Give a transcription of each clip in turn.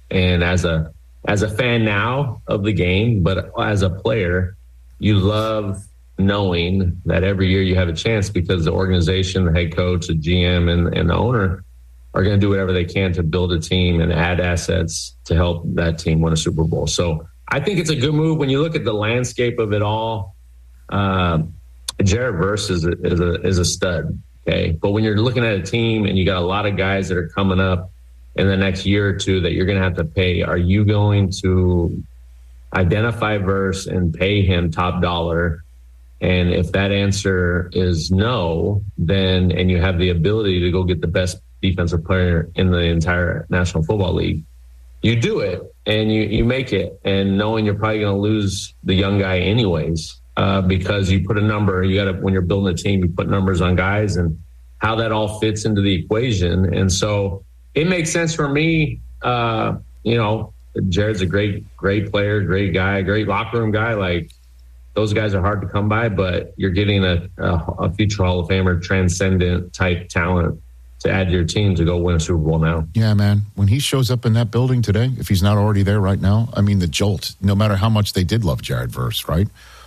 And as a fan now of the game, but as a player, you love knowing that every year you have a chance because the organization, the head coach, the GM, and the owner are going to do whatever they can to build a team and add assets to help that team win a Super Bowl. So I think it's a good move. When you look at the landscape of it all, Jared Verse is a stud. Okay. But when you're looking at a team and you got a lot of guys that are coming up in the next year or two that you're going to have to pay, are you going to identify Verse and pay him top dollar? And if that answer is no, then, and you have the ability to go get the best defensive player in the entire National Football League, you do it and you make it, and knowing you're probably going to lose the young guy anyways, because you put a number, when you're building a team, you put numbers on guys and how that all fits into the equation. And so it makes sense for me. Jared's a great player, great guy, great locker room guy. Like, those guys are hard to come by, but you're getting a future Hall of Famer, transcendent type talent to add to your team to go win a Super Bowl now. Yeah, man. When he shows up in that building today, if he's not already there right now, I mean, the jolt, no matter how much they did love Jared Verse, right?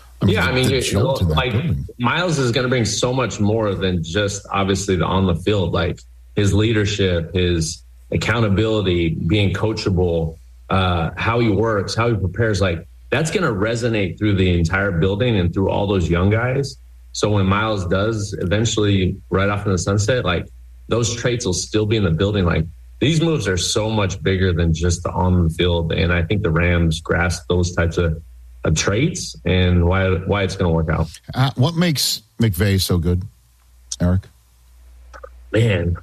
Miles is going to bring so much more than just obviously the on the field, like his leadership, his accountability, being coachable, how he works, how he prepares, like that's going to resonate through the entire building and through all those young guys. So when Miles does eventually ride off in the sunset, like those traits will still be in the building. Like, these moves are so much bigger than just the on the field. And I think the Rams grasp those types of traits and why it's going to work out. What makes McVay so good, Eric? Man,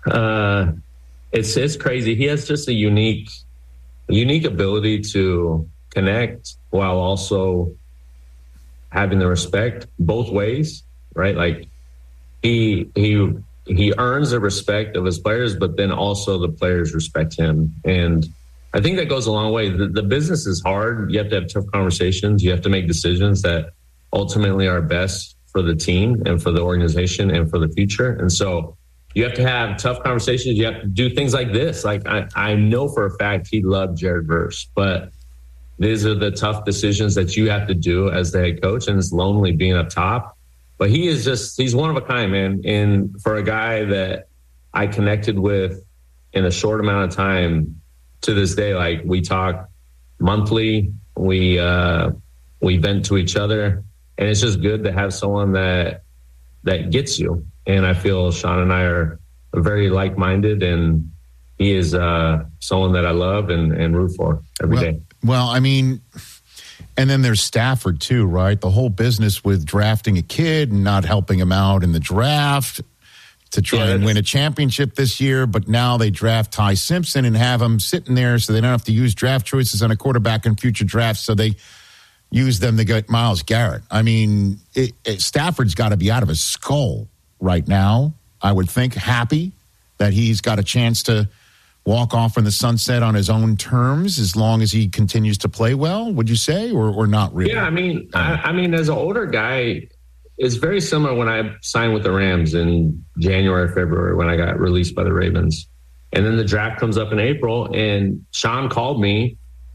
it's crazy. He has just a unique ability to connect while also having the respect both ways, right? Like he earns the respect of his players, but then also the players respect him. And I think that goes a long way. The business is hard. You have to have tough conversations. You have to make decisions that ultimately are best for the team and for the organization and for the future. And so you have to have tough conversations. You have to do things like this. Like I know for a fact he loved Jared Verse, but these are the tough decisions that you have to do as the head coach, and it's lonely being up top. But he's one of a kind, man. And for a guy that I connected with in a short amount of time, to this day, like we talk monthly, we vent to each other, and it's just good to have someone that gets you. And I feel Sean and I are very like-minded, and he is someone that I love and root for every day. Well, I mean, and then there's Stafford too, right? The whole business with drafting a kid and not helping him out in the draft to try and win a championship this year, but now they draft Ty Simpson and have him sitting there so they don't have to use draft choices on a quarterback in future drafts, so they use them to get Myles Garrett. I mean, Stafford's got to be out of his skull right now, I would think, happy that he's got a chance to walk off in the sunset on his own terms as long as he continues to play well, would you say, or not really? Yeah, I mean, as an older guy, it's very similar when I signed with the Rams in January, February, when I got released by the Ravens. And then the draft comes up in April, and Sean called me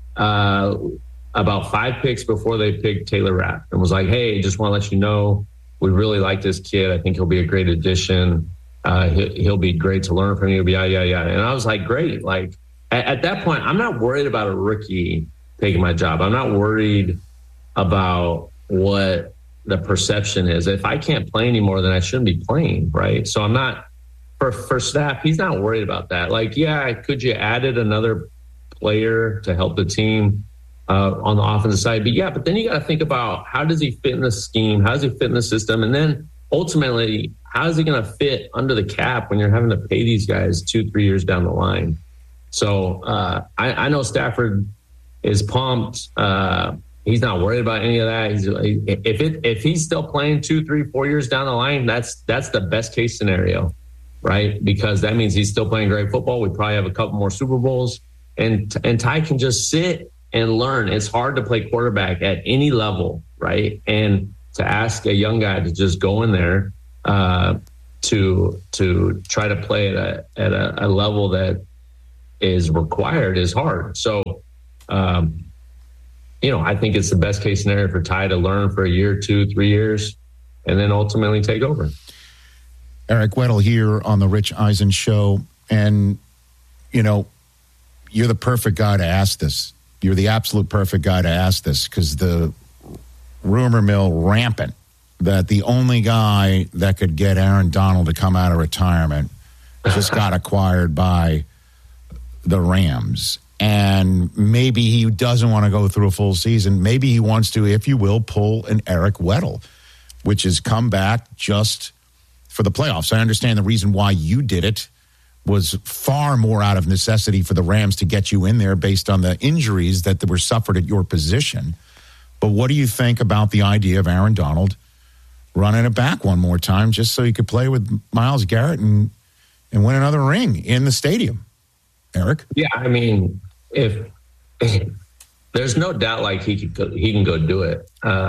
about 5 picks before they picked Taylor Rapp and was like, hey, just want to let you know, we really like this kid. I think he'll be a great addition. He'll be great to learn from you. Yada. And I was like, great. Like at that point, I'm not worried about a rookie taking my job. I'm not worried about what the perception is. If I can't play anymore, then I shouldn't be playing, right? So I'm not, for Staff, he's not worried about that. Like, yeah, could you added another player to help the team on the offensive side? But then you got to think about, how does he fit in the scheme? How does he fit in the system? And then ultimately, how is he going to fit under the cap when you're having to pay these guys 2-3 years down the line? So I know Stafford is pumped. He's not worried about any of that. If he's still playing 2, 3, 4 years down the line, that's the best case scenario, right? Because that means he's still playing great football. We probably have a couple more Super Bowls, and Ty can just sit and learn. It's hard to play quarterback at any level, right? And to ask a young guy to just go in there to try to play at a level that is required is hard. So, I think it's the best case scenario for Ty to learn for a year, 2, 3 years, and then ultimately take over. Eric Weddle here on the Rich Eisen Show. And, you're the perfect guy to ask this. You're the absolute perfect guy to ask this, because the rumor mill rampant that the only guy that could get Aaron Donald to come out of retirement just got acquired by the Rams. And maybe he doesn't want to go through a full season. Maybe he wants to, if you will, pull an Eric Weddle, which is come back just for the playoffs. I understand the reason why you did it was far more out of necessity for the Rams to get you in there based on the injuries that were suffered at your position. But what do you think about the idea of Aaron Donald running it back one more time just so he could play with Myles Garrett and win another ring in the stadium? Eric? Yeah, I mean, if there's no doubt, like he can go do it.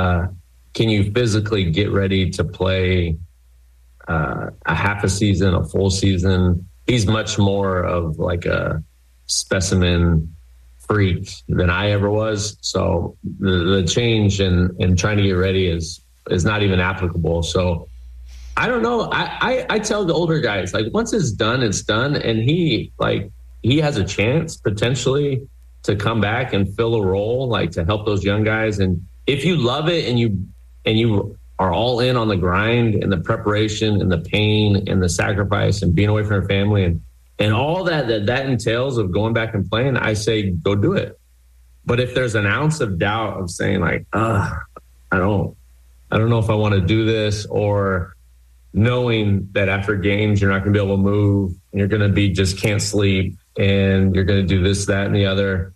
Can you physically get ready to play a half a season, a full season? He's much more of like a specimen freak than I ever was. So the change and trying to get ready is not even applicable. So I don't know. I tell the older guys, like, once it's done, it's done. And he has a chance potentially to come back and fill a role, like to help those young guys. And if you love it and you are all in on the grind and the preparation and the pain and the sacrifice and being away from your family and all that entails of going back and playing, I say, go do it. But if there's an ounce of doubt of saying like, I don't know if I want to do this, or knowing that after games, you're not going to be able to move and you're going to be just can't sleep and you're going to do this, that, and the other.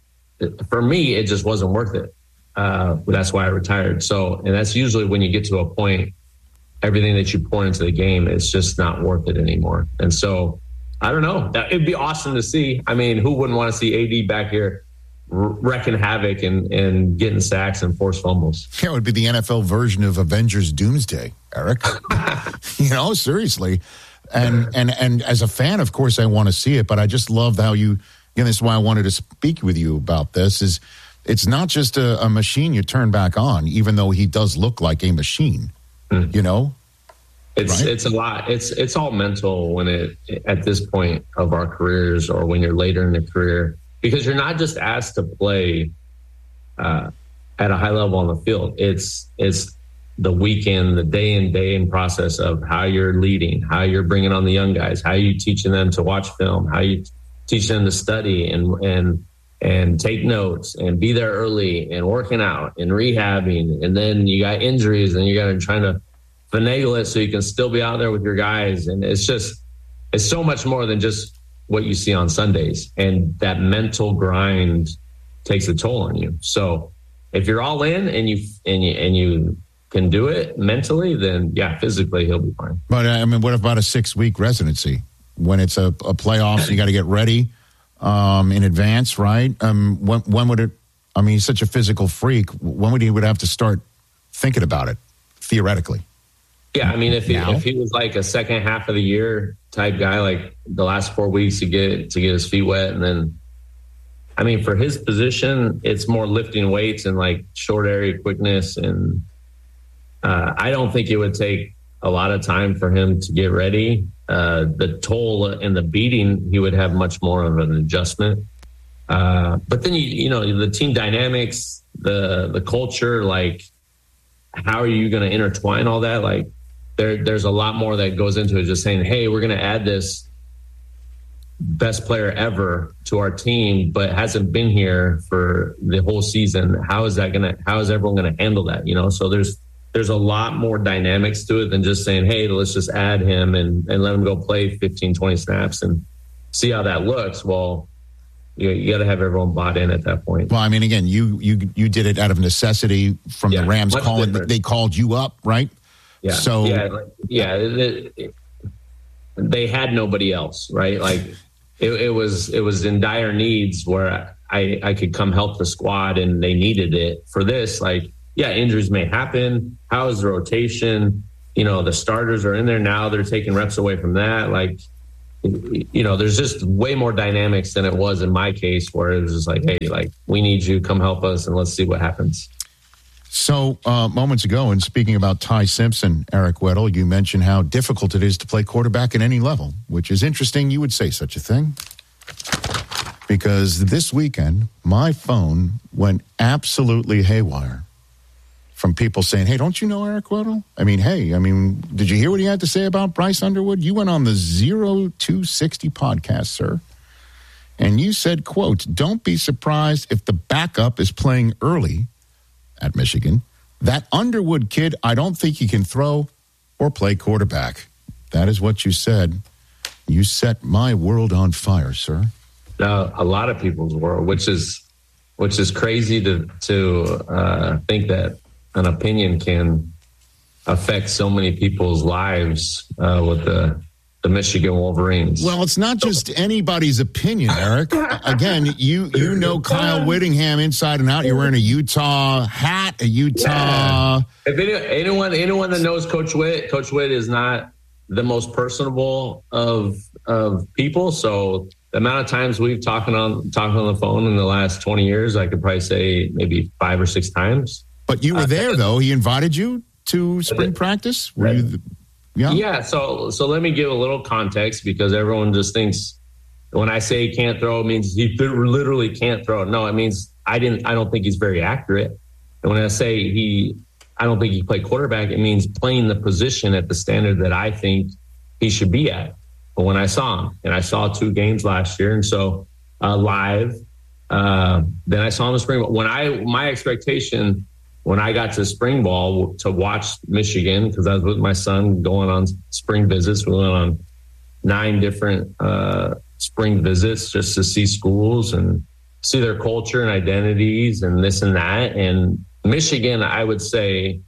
For me, it just wasn't worth it. That's why I retired. So, and that's usually when you get to a point, everything that you pour into the game is just not worth it anymore. And so, I don't know. It'd be awesome to see. I mean, who wouldn't want to see AD back here wrecking havoc and getting sacks and forced fumbles? Yeah, it would be the NFL version of Avengers Doomsday, Eric. Seriously. And as a fan, of course, I want to see it, but I just love how you, this is why I wanted to speak with you about this, is it's not just a machine you turn back on, even though he does look like a machine, It's a lot. It's all mental when at this point of our careers, or when you're later in the career, because you're not just asked to play at a high level on the field. It's the weekend, the day in process of how you're leading, how you're bringing on the young guys, how you teaching them to watch film, how you teach them to study and take notes and be there early and working out and rehabbing. And then you got injuries and you got to try to finagle it so you can still be out there with your guys. And it's so much more than just what you see on Sundays. And that mental grind takes a toll on you. So if you're all in and you can do it mentally, then yeah, physically he'll be fine. But I mean, what about a 6-week residency when it's a playoffs? You got to get ready in advance, right? When would it? I mean, he's such a physical freak. When would he have to start thinking about it theoretically? Yeah, I mean, if he was like a second half of the year type guy, like the last 4 weeks to get his feet wet, and then, I mean, for his position, it's more lifting weights and like short area quickness, and I don't think it would take a lot of time for him to get ready. The toll and the beating, he would have much more of an adjustment. But then the team dynamics, the culture, like how are you going to intertwine all that? Like there's a lot more that goes into it. Just saying, hey, we're going to add this best player ever to our team, but hasn't been here for the whole season. How is everyone going to handle that? So there's a lot more dynamics to it than just saying, hey, let's just add him and let him go play 15, 20 snaps and see how that looks. Well, you got to have everyone bought in at that point. Well, I mean, again, you did it out of necessity from the Rams calling. They called you up, right? Yeah. So they had nobody else, right? Like it was in dire needs where I could come help the squad and they needed it for this. Like, yeah, injuries may happen. How is the rotation? The starters are in there now. They're taking reps away from that. Like, there's just way more dynamics than it was in my case, where it was just like, hey, like, we need you, come help us, and let's see what happens. So moments ago, and speaking about Ty Simpson, Eric Weddle, you mentioned how difficult it is to play quarterback at any level, which is interesting you would say such a thing. Because this weekend, my phone went absolutely haywire from people saying, hey, don't you know Eric Weddle? Did you hear what he had to say about Bryce Underwood? You went on the 0260 podcast, sir. And you said, quote, don't be surprised if the backup is playing early at Michigan. That Underwood kid, I don't think he can throw or play quarterback. That is what you said. You set my world on fire, sir. A lot of people's world, which is crazy to think that an opinion can affect so many people's lives with the Michigan Wolverines. Well, it's not just anybody's opinion, Eric. Again, you know Kyle Whittingham inside and out. You're wearing a Utah hat, a Utah. Yeah. If anyone that knows Coach Witt is not the most personable of people. So the amount of times we've talked on the phone in the last 20 years, I could probably say maybe 5 or 6 times. But you were there, though. He invited you to spring practice? Were you? Yeah. So let me give a little context, because everyone just thinks when I say he can't throw, it means he literally can't throw. No, it means I don't think he's very accurate. And when I say I don't think he played quarterback, it means playing the position at the standard that I think he should be at. But when I saw him, and I saw 2 games last year, and so live, then I saw him in spring ball. My expectation when I got to spring ball to watch Michigan, because I was with my son going on spring visits. We went on 9 different spring visits just to see schools and see their culture and identities and this and that. And Michigan, I would say,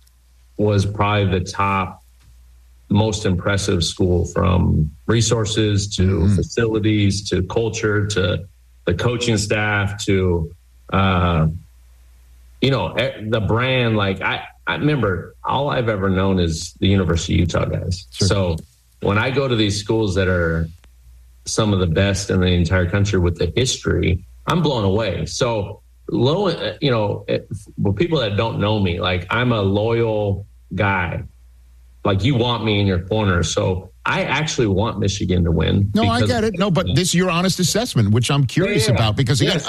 was probably the top most impressive school, from resources to facilities to culture to the coaching staff to the brand. Like I remember, all I've ever known is the University of Utah guys. Sure. So when I go to these schools that are some of the best in the entire country with the history, I'm blown away. So for people that don't know me, like, I'm a loyal guy. Like, you want me in your corner. So I actually want Michigan to win. No, I get it. No, but this is your honest assessment, which I'm curious about, because again,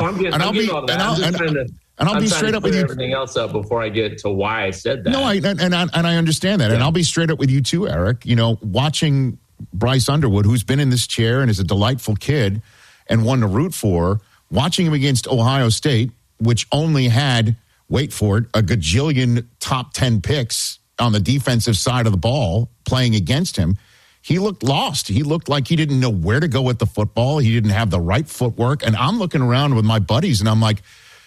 I'll be straight up with you. Everything else up before I get to why I said that. No, I understand that, and I'll be straight up with you too, Eric. Watching Bryce Underwood, who's been in this chair and is a delightful kid and one to root for, watching him against Ohio State, which only had, wait for it, a gajillion top 10 picks on the defensive side of the ball playing against him. He looked lost. He looked like he didn't know where to go with the football. He didn't have the right footwork. And I'm looking around with my buddies, and I'm like,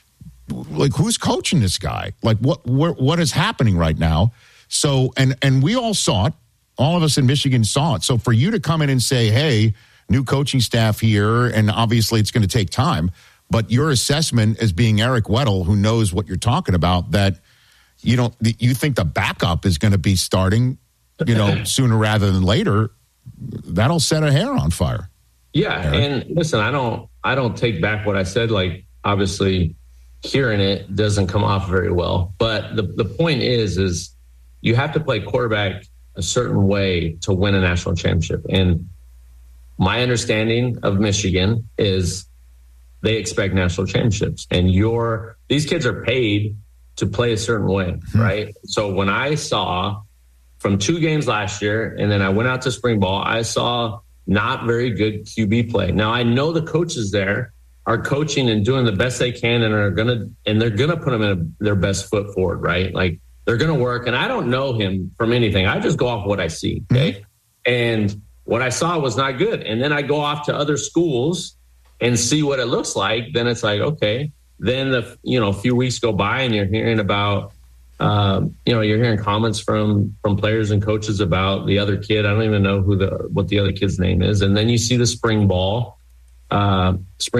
who's coaching this guy? Like, what is happening right now? So, and we all saw it. All of us in Michigan saw it. So for you to come in and say, hey, new coaching staff here, and obviously it's going to take time, but your assessment as being Eric Weddle, who knows what you're talking about, that you think the backup is going to be starting, sooner rather than later, that'll set a hair on fire. Yeah. Eric. And listen, I don't take back what I said. Like, obviously hearing it doesn't come off very well, but the point is you have to play quarterback a certain way to win a national championship. And my understanding of Michigan is they expect national championships, and these kids are paid to play a certain way, right? So when I saw from 2 games last year, and then I went out to spring ball, I saw not very good QB play. Now I know the coaches there are coaching and doing the best they can, and they're gonna put them in their best foot forward, right? Like, they're gonna work. And I don't know him from anything. I just go off what I see, okay? And what I saw was not good. And then I go off to other schools and see what it looks like. Then it's like, okay. Then a few weeks go by, and you're hearing about, you're hearing comments from players and coaches about the other kid. I don't even know what the other kid's name is. And then you see the spring ball of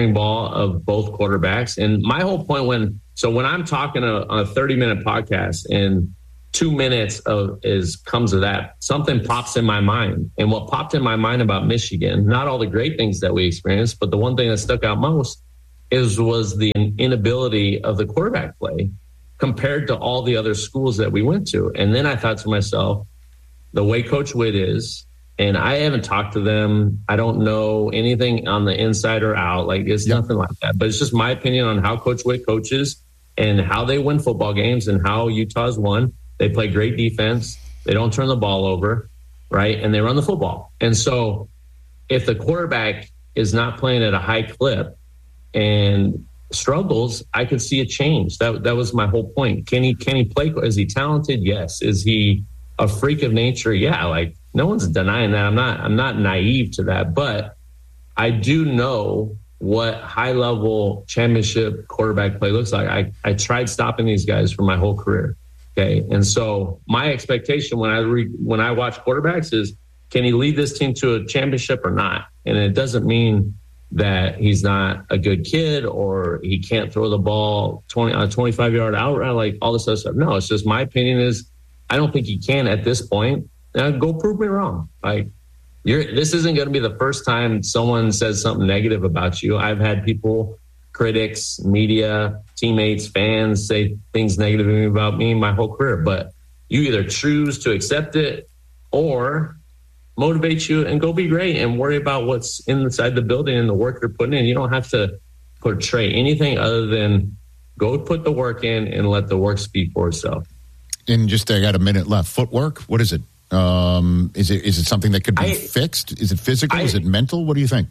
both quarterbacks. And my whole point when I'm talking on a 30-minute podcast, and 2 minutes comes of that. Something pops in my mind. And what popped in my mind about Michigan, not all the great things that we experienced, but the one thing that stuck out most was the inability of the quarterback play compared to all the other schools that we went to. And then I thought to myself, the way Coach Witt is, and I haven't talked to them. I don't know anything on the inside or out. Like, it's nothing like that. But it's just my opinion on how Coach Witt coaches and how they win football games and how Utah's won. They play great defense. They don't turn the ball over, right? And they run the football. And so if the quarterback is not playing at a high clip and struggles, I could see a change. That was my whole point. Can he play? Is he talented? Yes. Is he a freak of nature? Yeah. Like, no one's denying that. I'm not naive to that, but I do know what high level championship quarterback play looks like. I tried stopping these guys for my whole career. Okay. And so my expectation when I watch quarterbacks is, can he lead this team to a championship or not? And it doesn't mean that he's not a good kid or he can't throw the ball on a 25-yard out route, like all this other stuff. No, it's just my opinion is I don't think he can at this point. Now go prove me wrong. Like, this isn't going to be the first time someone says something negative about you. I've had people, critics, media, teammates, fans say things negative about me my whole career. But you either choose to accept it or motivate you and go be great and worry about what's inside the building and the work you're putting in. You don't have to portray anything other than go put the work in and let the work speak for itself. And just, I got a minute left. Footwork, what is it? Is it something that could be fixed? Is it physical? Is it mental? What do you think?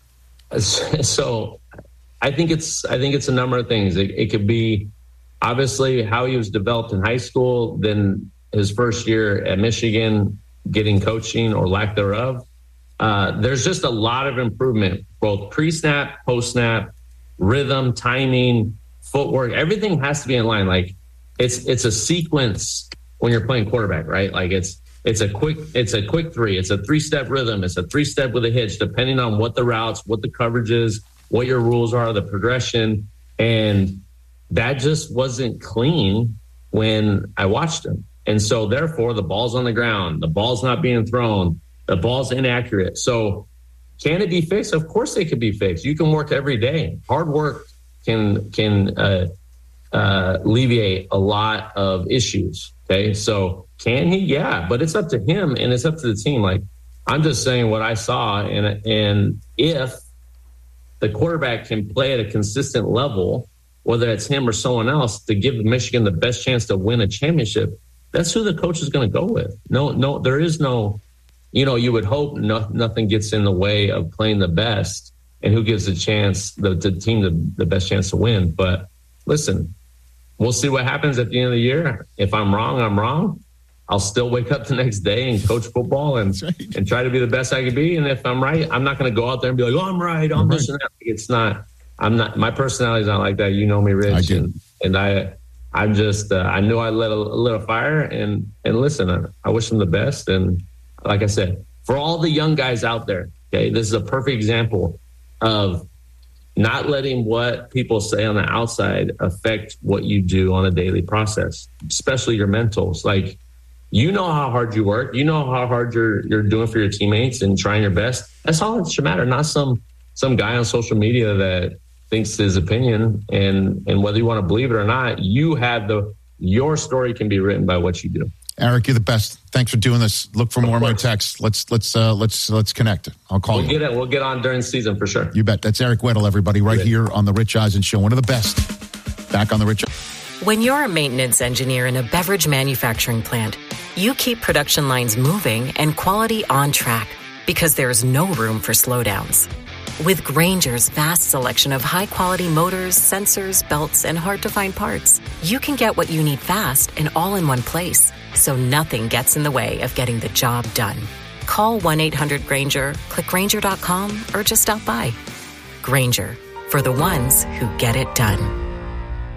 So I think it's a number of things. It could be obviously how he was developed in high school, then his first year at Michigan, getting coaching or lack thereof. There's just a lot of improvement, both pre-snap, post-snap, rhythm, timing, footwork. Everything has to be in line. Like, it's a sequence when you're playing quarterback, right? Like, it's a quick three. It's a 3-step rhythm. It's a 3-step with a hitch, depending on what the routes, what the coverage is, what your rules are, the progression. And that just wasn't clean when I watched him. And so therefore the ball's on the ground, the ball's not being thrown, the ball's inaccurate. So can it be fixed? Of course it could be fixed. You can work every day. Hard work can alleviate a lot of issues. Okay. So can he? Yeah, but it's up to him and it's up to the team. Like, I'm just saying what I saw. And if the quarterback can play at a consistent level, whether it's him or someone else, to give Michigan the best chance to win a championship, that's who the coach is going to go with. No, there is no, you would hope nothing gets in the way of playing the best and who gives the team the best chance to win. But listen, we'll see what happens at the end of the year. If I'm wrong, I'm wrong. I'll still wake up the next day and coach football and try to be the best I can be. And if I'm right, I'm not going to go out there and be like, oh, I'm right. I'm this and that. It's not, my personality is not like that. You know me, Rich. I do. And I'm just, I knew I lit a little fire and listen, I wish them the best. And like I said, for all the young guys out there, okay, this is a perfect example of not letting what people say on the outside affect what you do on a daily process, especially your mentals. Like, you know how hard you work. You know how hard you're doing for your teammates and trying your best. That's all that should matter. Not some guy on social media that thinks his opinion and whether you want to believe it or not, your story can be written by what you do. Eric, you're the best. Thanks for doing this. Look for more of my texts. Let's connect. I'll call you. We'll get on during season for sure. You bet. That's Eric Weddle, everybody, right here on the Rich Eisen Show. One of the best. Back on the Rich. When you're a maintenance engineer in a beverage manufacturing plant, you keep production lines moving and quality on track because there's no room for slowdowns. With Grainger's vast selection of high-quality motors, sensors, belts, and hard-to-find parts, you can get what you need fast and all in one place, so nothing gets in the way of getting the job done. Call 1-800-GRAINGER, click Grainger.com, or just stop by. Grainger, for the ones who get it done.